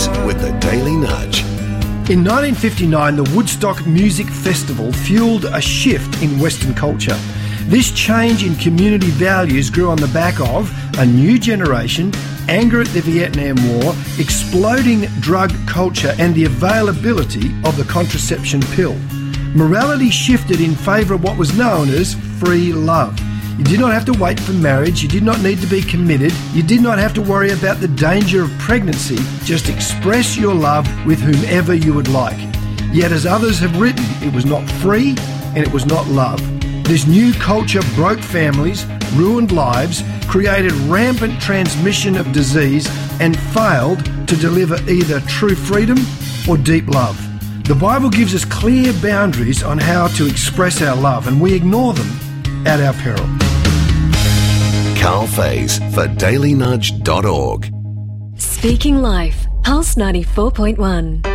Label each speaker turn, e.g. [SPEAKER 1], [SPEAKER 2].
[SPEAKER 1] Fays with the Daily Nudge.
[SPEAKER 2] In 1959, the Woodstock Music Festival fueled a shift in Western culture. This change in community values grew on the back of a new generation, anger at the Vietnam War, exploding drug culture and the availability of the contraception pill. Morality shifted in favour of what was known as free love. You did not have to wait for marriage, you did not need to be committed, you did not have to worry about the danger of pregnancy, just express your love with whomever you would like. Yet as others have written, it was not free and it was not love. This new culture broke families, ruined lives, created rampant transmission of disease and failed to deliver either true freedom or deep love. The Bible gives us clear boundaries on how to express our love, and we ignore them at our peril.
[SPEAKER 1] Carl Fays for dailynudge.org.
[SPEAKER 3] Speaking Life, Pulse 94.1.